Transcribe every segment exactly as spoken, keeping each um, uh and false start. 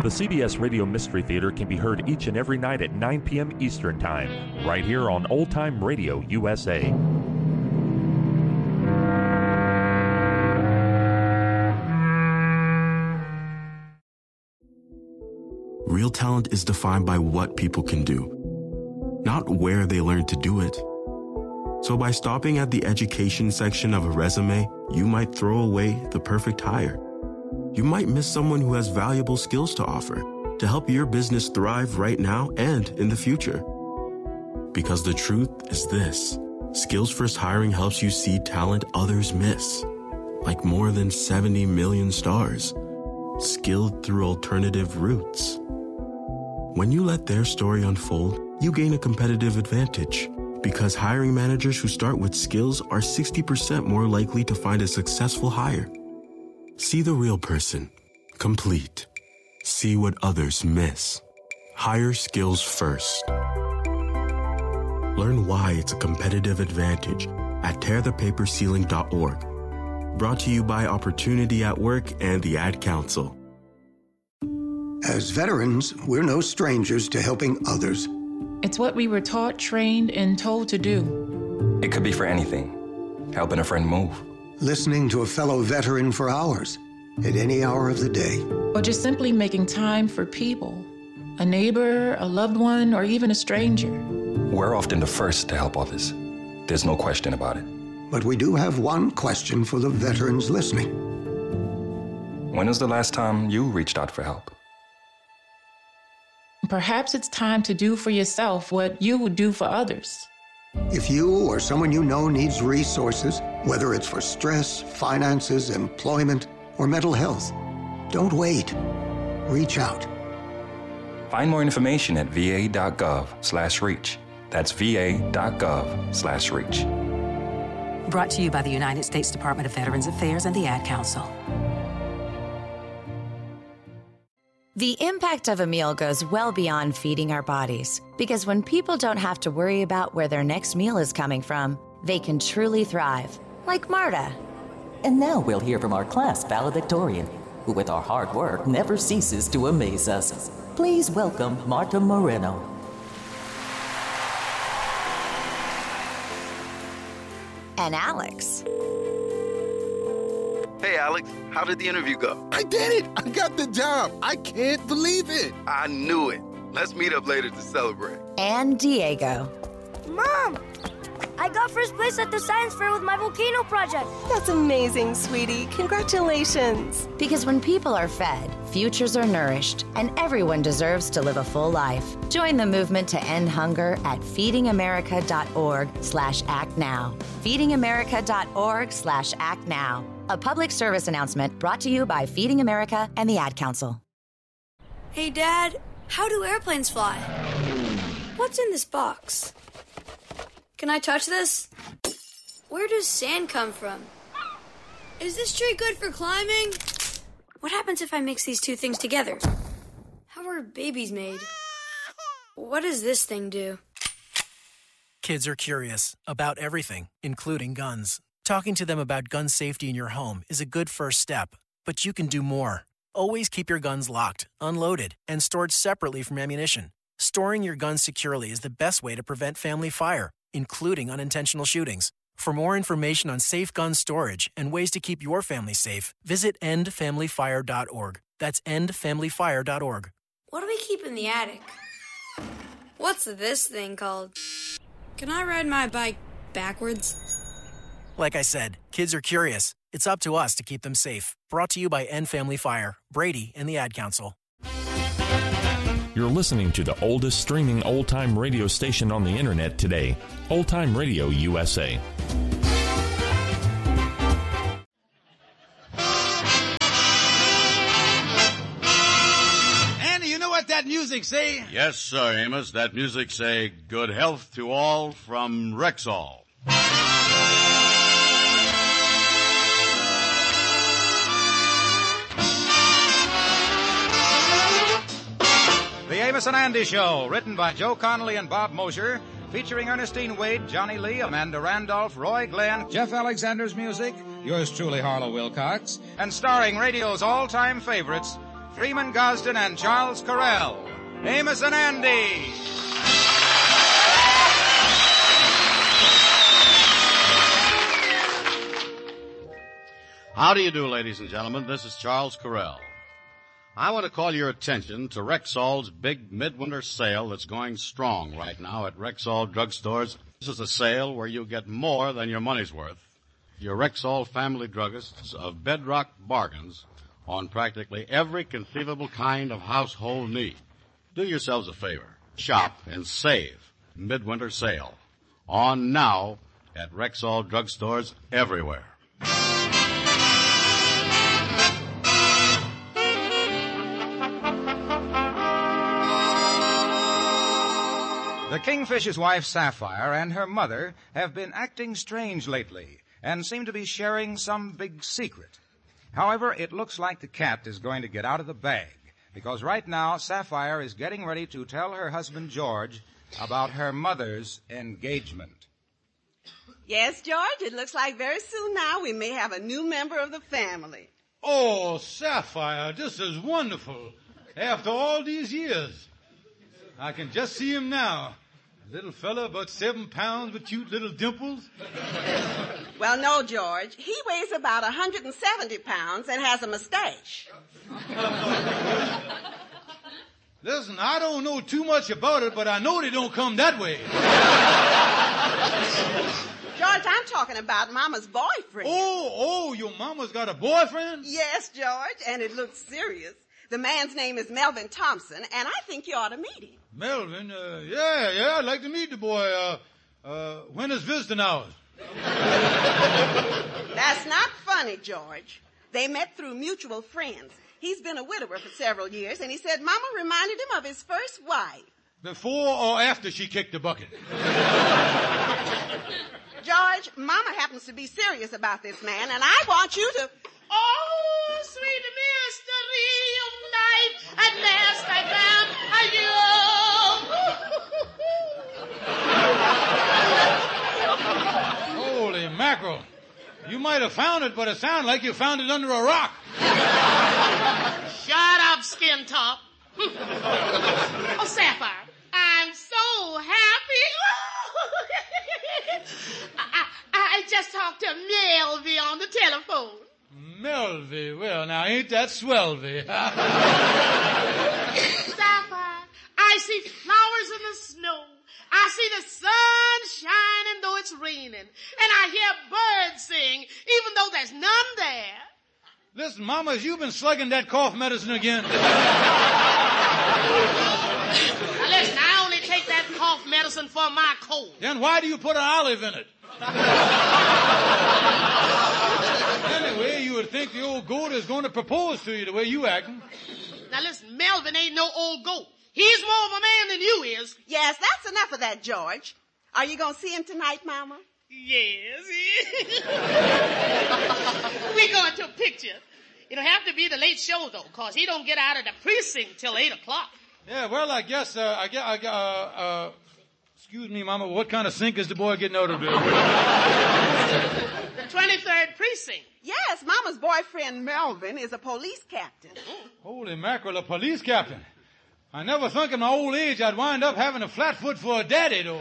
The C B S Radio Mystery Theater can be heard each and every night at nine p.m. Eastern Time, right here on Old Time Radio U S A. Real talent is defined by what people can do, not where they learn to do it. So by stopping at the education section of a resume, you might throw away the perfect hire. You might miss someone who has valuable skills to offer to help your business thrive right now and in the future. Because the truth is this: Skills First Hiring helps you see talent others miss, like more than seventy million stars, skilled through alternative routes. When you let their story unfold, you gain a competitive advantage, because hiring managers who start with skills are sixty percent more likely to find a successful hire. See the real person, complete. See what others miss. Hire skills first. Learn why it's a competitive advantage at tear the paper ceiling dot org. Brought to you by Opportunity at Work and the Ad Council. As veterans, we're no strangers to helping others. It's what we were taught, trained, and told to do. It could be for anything. Helping a friend move. Listening to a fellow veteran for hours, at any hour of the day. Or just simply making time for people. A neighbor, a loved one, or even a stranger. We're often the first to help others. There's no question about it. But we do have one question for the veterans listening. When was the last time you reached out for help? Perhaps it's time to do for yourself what you would do for others. If you or someone you know needs resources, whether it's for stress, finances, employment, or mental health, don't wait. Reach out. Find more information at va.gov slash reach. That's va.gov slash reach. Brought to you by the United States Department of Veterans Affairs and the Ad Council. The impact of a meal goes well beyond feeding our bodies, because when people don't have to worry about where their next meal is coming from, they can truly thrive, like Marta. And now we'll hear from our class valedictorian, who with our hard work never ceases to amaze us. Please welcome Marta Moreno. And Alex. Hey, Alex, how did the interview go? I did it! I got the job! I can't believe it! I knew it. Let's meet up later to celebrate. And Diego. Mom! I got first place at the science fair with my volcano project. That's amazing, sweetie. Congratulations. Because when people are fed, futures are nourished, and everyone deserves to live a full life. Join the movement to end hunger at feedingamerica.org slash act now. feedingamerica.org slash act now. A public service announcement brought to you by Feeding America and the Ad Council. Hey, Dad, how do airplanes fly? What's in this box? Can I touch this? Where does sand come from? Is this tree good for climbing? What happens if I mix these two things together? How are babies made? What does this thing do? Kids are curious about everything, including guns. Talking to them about gun safety in your home is a good first step, but you can do more. Always keep your guns locked, unloaded, and stored separately from ammunition. Storing your guns securely is the best way to prevent family fire, including unintentional shootings. For more information on safe gun storage and ways to keep your family safe, visit end family fire dot org. That's end family fire dot org. What do we keep in the attic? What's this thing called? Can I ride my bike backwards? Like I said, kids are curious. It's up to us to keep them safe. Brought to you by End Family Fire, Brady, and the Ad Council. You're listening to the oldest streaming old-time radio station on the internet today, Old Time Radio U S A. Andy, you know what that music say? Yes, sir, Amos. That music say, good health to all from Rexall. The Amos and Andy Show, written by Joe Connolly and Bob Mosher, featuring Ernestine Wade, Johnny Lee, Amanda Randolph, Roy Glenn, Jeff Alexander's music, yours truly, Harlow Wilcox, and starring radio's all-time favorites, Freeman Gosden and Charles Correll. Amos and Andy. How do you do, ladies and gentlemen? This is Charles Correll. I want to call your attention to Rexall's big midwinter sale that's going strong right now at Rexall drugstores. This is a sale where you get more than your money's worth. Your Rexall family druggists of bedrock bargains on practically every conceivable kind of household need. Do yourselves a favor. Shop and save. Midwinter sale. On now at Rexall drugstores everywhere. The Kingfish's wife, Sapphire, and her mother have been acting strange lately and seem to be sharing some big secret. However, it looks like the cat is going to get out of the bag, because right now Sapphire is getting ready to tell her husband, George, about her mother's engagement. Yes, George, it looks like very soon now we may have a new member of the family. Oh, Sapphire, this is wonderful. After all these years. I can just see him now. A little fella, about seven pounds with cute little dimples. Well, no, George. He weighs about one hundred seventy pounds and has a mustache. Listen, I don't know too much about it, but I know they don't come that way. George, I'm talking about Mama's boyfriend. Oh, oh, your mama's got a boyfriend? Yes, George, and it looks serious. The man's name is Melvin Thompson, and I think you ought to meet him. Melvin? Uh, yeah, yeah, I'd like to meet the boy. Uh, uh, when is visiting hours? That's not funny, George. They met through mutual friends. He's been a widower for several years, and he said Mama reminded him of his first wife. Before or after she kicked the bucket? George, Mama happens to be serious about this man, and I want you to... Oh, sweet mystery of night, at last I found you. Holy mackerel. You might have found it, but it sounded like you found it under a rock. Shut up, skin top. Oh, Sapphire, I'm so happy. I, I, I just talked to Melvy on the telephone. Melvy, well, now, ain't that swellvy? Sapphire, I see flowers in the snow. I see the sun shining though it's raining. And I hear birds sing even though there's none there. Listen, Mama, has you been slugging that cough medicine again? Now, listen, I only take that cough medicine for my cold. Then why do you put an olive in it? Anyway, you would think the old goat is going to propose to you the way you acting. Now listen, Melvin ain't no old goat. He's more of a man than you is. Yes, that's enough of that, George. Are you going to see him tonight, Mama? Yes. We're going to a picture. It'll have to be the late show, though, because he don't get out of the precinct till eight o'clock. Yeah, well, I guess, uh, I guess, I, uh, uh, excuse me, Mama, what kind of sink is the boy getting out of there? The twenty-third precinct. Yes, Mama's boyfriend, Melvin, is a police captain. Holy mackerel, a police captain. I never thought in my old age I'd wind up having a flat foot for a daddy, though.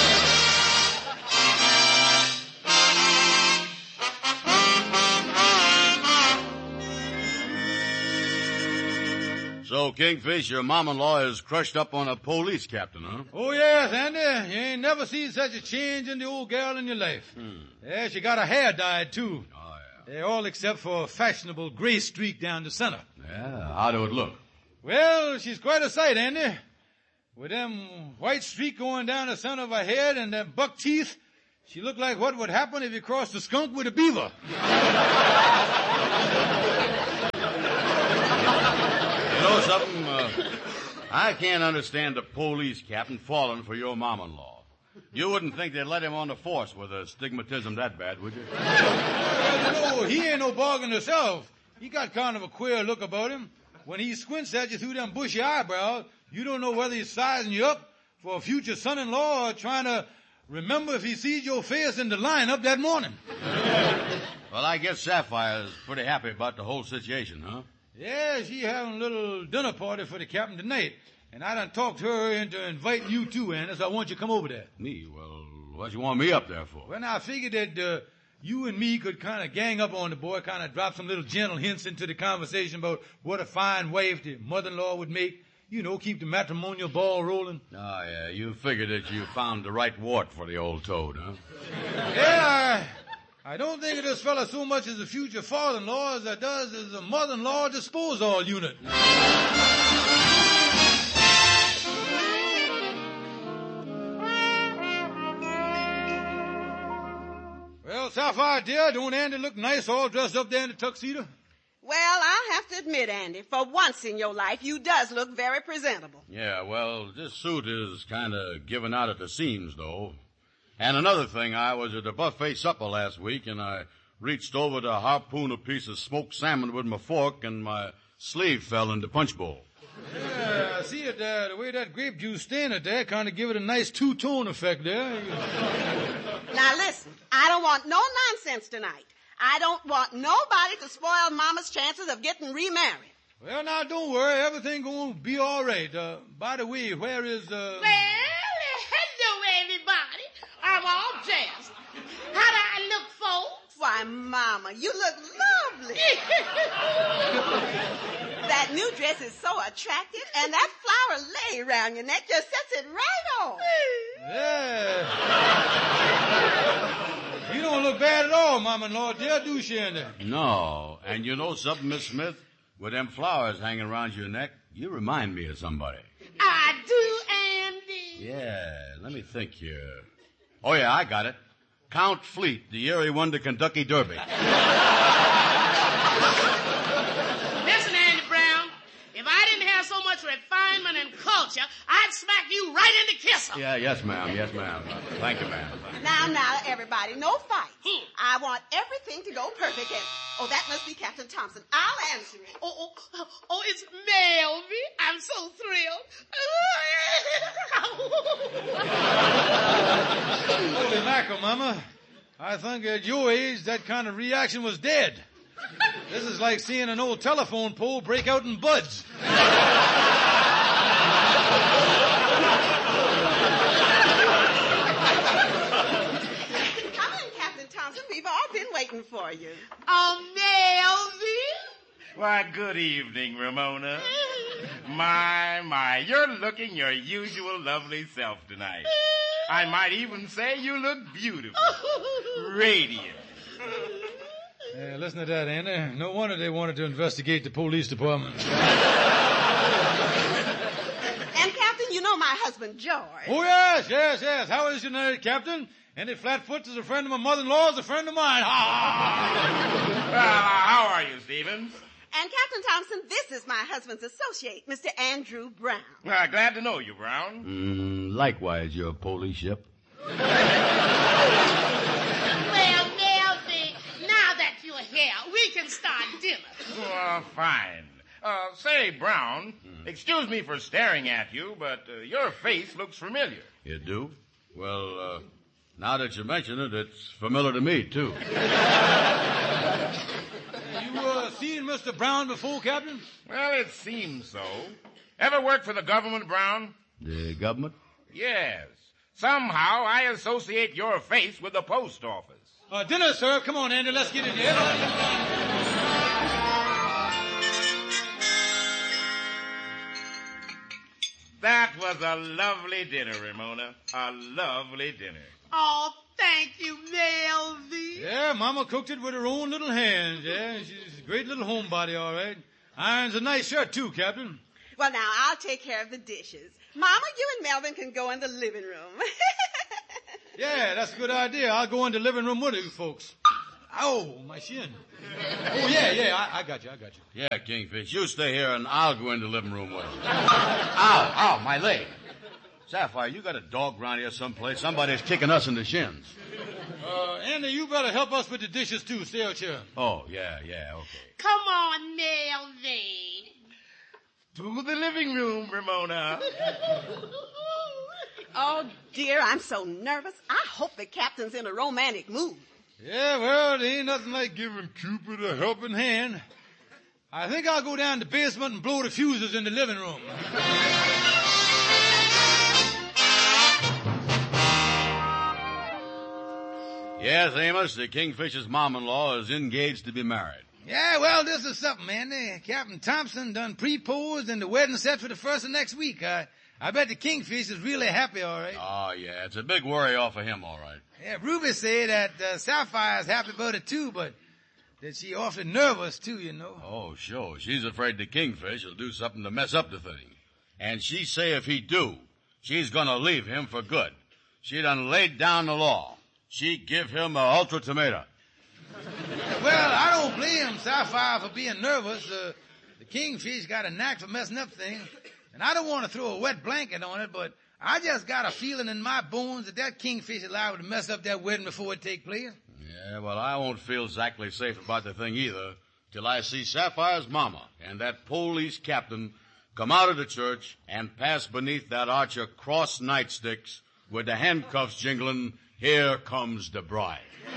So, Kingfish, your mom-in-law is crushed up on a police captain, huh? Oh, yes, Andy. You ain't never seen such a change in the old gal in your life. Hmm. Yeah, she got her hair dyed, too. Oh, yeah. Yeah, all except for a fashionable gray streak down the center. Yeah, how do it look? Well, she's quite a sight, Andy. With them white streak going down the center of her head and them buck teeth, she looked like what would happen if you crossed a skunk with a beaver. You know something? Uh, I can't understand the police captain falling for your mom-in-law. You wouldn't think they'd let him on the force with a stigmatism that bad, would you? Well, you know, he ain't no bargain himself. He got kind of a queer look about him. When he squints at you through them bushy eyebrows, you don't know whether he's sizing you up for a future son-in-law or trying to remember if he sees your face in the lineup that morning. Well, I guess Sapphire's pretty happy about the whole situation, huh? Yeah, she having a little dinner party for the captain tonight. And I done talked her into inviting you too, Andy, so I want you to come over there. Me? Well, what you want me up there for? Well, now, I figured that uh, you and me could kind of gang up on the boy, kind of drop some little gentle hints into the conversation about what a fine wife the mother-in-law would make. You know, keep the matrimonial ball rolling. Oh, yeah, you figured that you found the right wart for the old toad, huh? Yeah, I, I don't think of this fella so much as a future father-in-law as I does as a mother-in-law disposal unit. Well, Sapphire, dear, don't Andy look nice all dressed up there in the tuxedo? Well, I'll have to admit, Andy, for once in your life, you does look very presentable. Yeah, well, this suit is kind of giving out at the seams, though. And another thing, I was at a buffet supper last week, and I reached over to harpoon a piece of smoked salmon with my fork, and my sleeve fell in the punch bowl. Yeah, I see it there. The way that grape juice stained it there kind of give it a nice two-tone effect there. Now, listen, I don't want no nonsense tonight. I don't want nobody to spoil Mama's chances of getting remarried. Well, now, don't worry. Everything gonna be all right. Uh, by the way, where is, uh... Well, hello, everybody. I'm all dressed. How do I look, folks? Why, Mama, you look lovely. That new dress is so attractive, and that flower lay around your neck just sets it right on. Yeah. You don't look bad at all, Mama-in-law, dear, do she, Andy? No. And you know something, Miss Smith? With them flowers hanging around your neck, you remind me of somebody. I do, Andy. Yeah, let me think here. Oh, yeah, I got it. Count Fleet, the year he won the Kentucky Derby. Listen, Andy Brown, if I didn't have so much refinement and culture, I'd smack you right in the kisser. Yeah, yes, ma'am, yes, ma'am. Thank you, ma'am. Now, now, everybody, no fight. Hmm. I want everything to go perfect. And, oh, that must be Captain Thompson. I'll answer it. Oh, oh, oh, it's Melvy. I'm so thrilled. Holy mackerel, Mama. I think at your age, that kind of reaction was dead. This is like seeing an old telephone pole break out in buds. We've all been waiting for you. Oh, Melvy. Why, good evening, Ramona. My, my, you're looking your usual lovely self tonight. I might even say you look beautiful. Radiant. Yeah, listen to that, Andy. No wonder they wanted to investigate the police department. And, Captain, you know my husband, George. Oh, yes, yes, yes. How is your night, Captain? Andy Flatfoot is a friend of my mother-in-law, is a friend of mine. Well, how are you, Stevens? And, Captain Thompson, this is my husband's associate, Mister Andrew Brown. Well, glad to know you, Brown. Mm, likewise, your police ship. Well, Melvy, now that you're here, we can start dinner. Oh, fine. Uh, say, Brown, mm. excuse me for staring at you, but uh, your face looks familiar. You do? Well, uh... now that you mention it, it's familiar to me, too. You, uh, seen Mister Brown before, Captain? Well, it seems so. Ever work for the government, Brown? The government? Yes. Somehow I associate your face with the post office. Uh, dinner, sir. Come on, Andy. Let's get in here. That was a lovely dinner, Ramona. A lovely dinner. Oh, thank you, Melvy. Yeah, Mama cooked it with her own little hands. Yeah, she's a great little homebody, all right. Irons a nice shirt, too, Captain. Well, now, I'll take care of the dishes. Mama, you and Melvin can go in the living room. Yeah, that's a good idea. I'll go in the living room with you folks. Oh, my shin. Oh, yeah, yeah, I, I got you, I got you. Yeah, Kingfish, you stay here and I'll go in the living room with you. Ow, ow, my leg. Sapphire, you got a dog around here someplace. Somebody's kicking us in the shins. Uh, Andy, you better help us with the dishes, too. Stay out here. Oh, yeah, yeah, okay. Come on, Melvy. To the living room, Ramona. Oh, dear, I'm so nervous. I hope the captain's in a romantic mood. Yeah, well, there ain't nothing like giving Cupid a helping hand. I think I'll go down to the basement and blow the fuses in the living room. Yes, Amos, the Kingfisher's mom-in-law is engaged to be married. Yeah, well, this is something, man. Uh, Captain Thompson done proposed and the wedding set for the first of next week. Uh, I bet the Kingfisher's really happy, all right. Oh, yeah, it's a big worry off of him, all right. Yeah, Ruby said that uh, Sapphire's happy about it, too, but that she awfully nervous, too, you know. Oh, sure. She's afraid the Kingfish will do something to mess up the thing. And she say if he do, she's gonna leave him for good. She done laid down the law. She give him a ultimatum. Well, I don't blame Sapphire for being nervous. Uh, the Kingfish got a knack for messing up things, and I don't want to throw a wet blanket on it, but I just got a feeling in my bones that that Kingfish is liable to mess up that wedding before it take place. Yeah, well, I won't feel exactly safe about the thing either till I see Sapphire's mama and that police captain come out of the church and pass beneath that arch of cross nightsticks with the handcuffs jingling, "Here comes the bride."